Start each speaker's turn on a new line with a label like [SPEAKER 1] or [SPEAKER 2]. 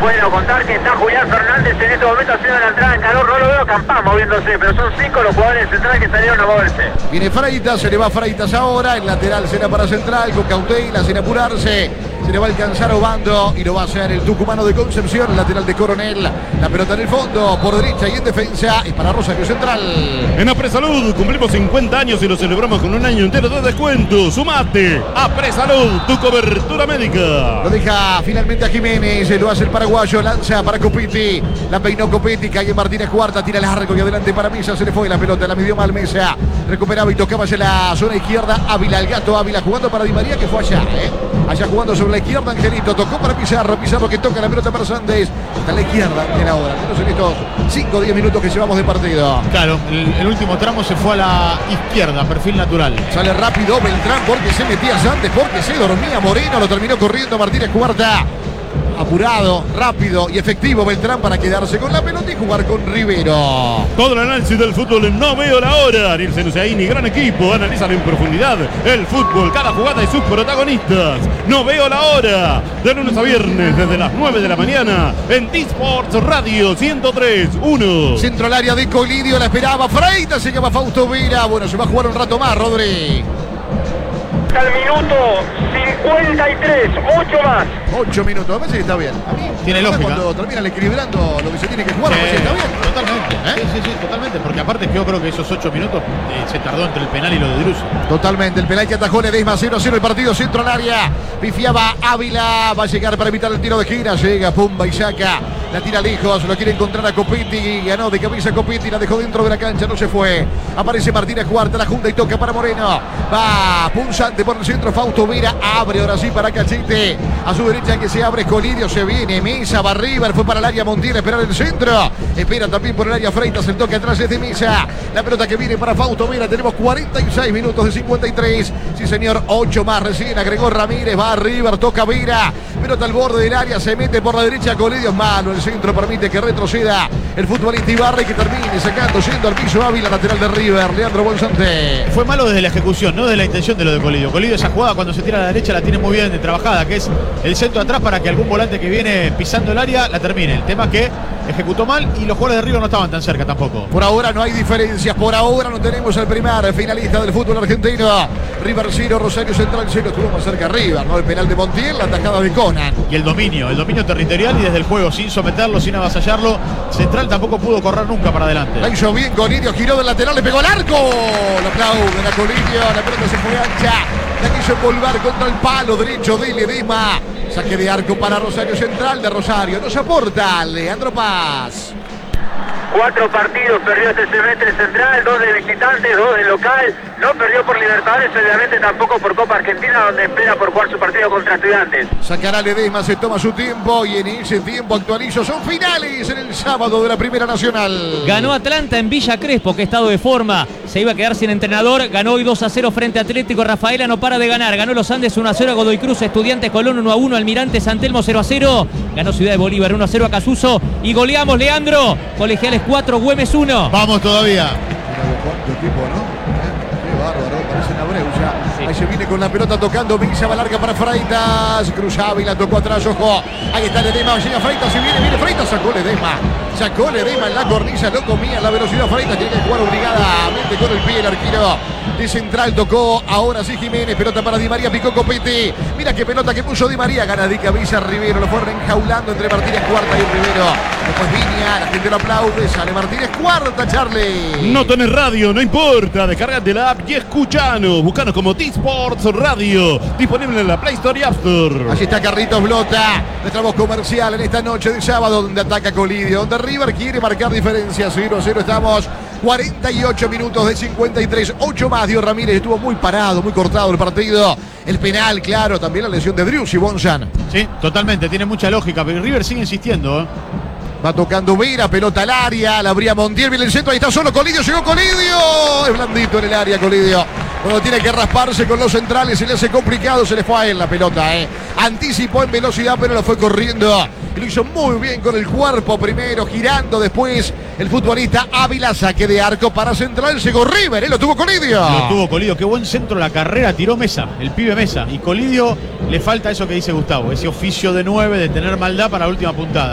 [SPEAKER 1] Bueno, contar que está Julián Fernández en este momento haciendo la entrada en calor. No lo veo Campán moviéndose, pero son 5 los jugadores centrales que salieron a moverse.
[SPEAKER 2] Viene Freitas, se le va Freitas ahora. El lateral será para Central con cautela, sin apurarse. Se le va a alcanzar Obando y lo va a hacer el tucumano de Concepción, el lateral de Coronel. La pelota en el fondo, por derecha y en defensa. Y para Rosario Central.
[SPEAKER 3] En Apresalud cumplimos 50 años y lo celebramos con un año entero de descuento. Sumate a Apresalud, tu cobertura médica.
[SPEAKER 2] Lo deja finalmente a Jiménez, lo hace el paraguayo, lanza para Copiti. La peinó Copiti, cae Martínez Cuarta, tira largo y adelante para Mesa. Se le fue la pelota, la midió mal Mesa. Recuperaba y tocaba hacia la zona izquierda. Ávila, el gato Ávila jugando para Di María, que fue allá, allá jugando sobre la izquierda. Angelito tocó para Pizarro, Pizarro que toca la pelota para Sandes. Está a la izquierda Ángel ahora, menos en estos 5 o 10 minutos que llevamos de partido.
[SPEAKER 4] Claro, el último tramo se fue a la izquierda, perfil natural.
[SPEAKER 2] Sale rápido Beltrán porque se metía Sandes, porque se dormía Moreno, lo terminó corriendo Martínez Cuarta. Apurado, rápido y efectivo Beltrán para quedarse con la pelota y jugar con Rivero.
[SPEAKER 3] Todo el análisis del fútbol en No Veo la Hora. Nielsen Usaini, gran equipo, analizan en profundidad el fútbol, cada jugada y sus protagonistas. No Veo la Hora, de lunes a viernes desde las 9 de la mañana en T-Sports Radio 103.1.
[SPEAKER 2] Centro al área de Colidio, la esperaba Freitas, se llama Fausto Vera. Bueno, se va a jugar un rato más, Rodri.
[SPEAKER 1] Hasta el minuto 53, 8 más.
[SPEAKER 2] 8 minutos, me parece que está bien. A mí,
[SPEAKER 4] tiene lógica.
[SPEAKER 2] Cuando terminan equilibrando lo que se tiene que jugar, me parece que está bien.
[SPEAKER 4] Totalmente, sí, totalmente. Porque aparte yo creo que esos 8 minutos se tardó entre el penal y lo de Drus.
[SPEAKER 2] Totalmente, el penal que atajó Ledesma, 0-0 el partido, centro al área. Pifiaba Ávila, va a llegar para evitar el tiro de esquina. Llega, pumba y saca. La tira lejos, lo quiere encontrar a Copiti. Ganó de cabeza Copiti, la dejó dentro de la cancha, no se fue. Aparece Martínez Cuarta, la junta y toca para Moreno. Va punzante por el centro, Fausto Vera. Abre ahora sí para Cachete. A su derecha que se abre Colidio, se viene. Mesa, va River, fue para el área Montiel, esperar el centro. Espera también por el área Freitas, el toque atrás es de Mesa. La pelota que viene para Fausto Vera. Tenemos 46 minutos de 53. Sí, señor, 8 más recién. Agregó Ramírez, va a River, toca Vera. Pelota al borde del área, se mete por la derecha. Colidio es malo. El centro permite que retroceda el futbolista Ibarra y que termine sacando, yendo al piso Ávila, lateral de River. Leandro Bonzante.
[SPEAKER 4] Fue malo desde la ejecución, no desde la intención de lo de Colidio. Colidio esa jugada cuando se tira a la derecha la tiene muy bien trabajada, que es el centro atrás para que algún volante que viene pisando el área la termine. El tema es que ejecutó mal y los jugadores de River no estaban tan cerca tampoco.
[SPEAKER 2] Por ahora no hay diferencias, por ahora no tenemos el primer finalista del fútbol argentino. River 0, Rosario Central 0, estuvo más cerca River, ¿no? El penal de Montiel, la atajada de Conan.
[SPEAKER 4] Y el dominio territorial y desde el juego, sin someterlo, sin avasallarlo. Central tampoco pudo correr nunca para adelante.
[SPEAKER 2] La hizo bien Colidio, giró del lateral, le pegó al arco. Lo aplauden a Colidio, la pelota se fue ancha. La quiso envolver contra el palo derecho de Ledesma. Saque de arco para Rosario Central, de Rosario. Nos aporta Leandro Paz.
[SPEAKER 1] 4 partidos perdió este semestre Central, 2 de visitante, 2 de local. No perdió por Libertadores, obviamente tampoco por Copa Argentina, donde espera por jugar su partido contra Estudiantes.
[SPEAKER 2] Sacará Ledesma, se toma su tiempo y en ese tiempo actualizo. Son finales en el sábado de la Primera Nacional.
[SPEAKER 5] Ganó Atlanta en Villa Crespo, que estado de forma. Se iba a quedar sin entrenador. Ganó hoy 2-0 frente a Atlético. Rafaela no para de ganar. Ganó Los Andes 1-0 a Godoy Cruz. Estudiantes Colón 1-1. Almirante San Telmo 0-0. Ganó Ciudad de Bolívar 1-0 a Casuso. Y goleamos, Leandro. Colegiales 4, Güemes 1.
[SPEAKER 4] Vamos todavía.
[SPEAKER 2] ¿Cuánto equipo, no? Qué bárbaro, parece Abreu ya. Sí. Ahí se viene con la pelota tocando. Misa va larga para Freitas. Cruz Ávila tocó atrás, ojo. Ahí está Ledesma, llega Freitas, se viene Freitas, sacó Ledesma en la cornisa, lo comía la velocidad Freitas, tiene que jugar obligadamente con el pie el arquero de Central, tocó ahora sí Jiménez, pelota para Di María, picó Copete, mira qué pelota que puso Di María, gana de cabeza Rivero, lo fueron enjaulando entre Martínez Cuarta y Rivero, después Viña, la gente lo aplaude, sale Martínez Cuarta, Charlie.
[SPEAKER 3] No tenés radio, no importa, descargate la app y escuchanos, buscanos como T-Sports Radio, disponible en la Play Store y App Store.
[SPEAKER 2] Allí está Carlitos Blota, nuestra voz comercial en esta noche de sábado, donde ataca Colidio, donde River quiere marcar diferencias, 0-0 estamos, 48 minutos de 53, 8 más dio Ramírez, estuvo muy parado, muy cortado el partido, el penal, claro, también la lesión de Driussi, Bonzan.
[SPEAKER 4] Sí, totalmente, tiene mucha lógica, pero River sigue insistiendo,
[SPEAKER 2] Va tocando Vera, pelota al área, la abría Montiel, viene el centro, ahí está solo Colidio, llegó Colidio, es blandito en el área Colidio. Cuando tiene que rasparse con los centrales se le hace complicado, se le fue a él la pelota. Anticipó en velocidad pero lo fue corriendo. Y lo hizo muy bien con el cuerpo primero, girando después el futbolista Ávila, saque de arco para Central, llegó River, lo tuvo Colidio.
[SPEAKER 4] Lo tuvo Colidio, qué buen centro la carrera, tiró Mesa, el pibe Mesa. Y Colidio le falta eso que dice Gustavo, ese oficio de 9, de tener maldad para la última puntada.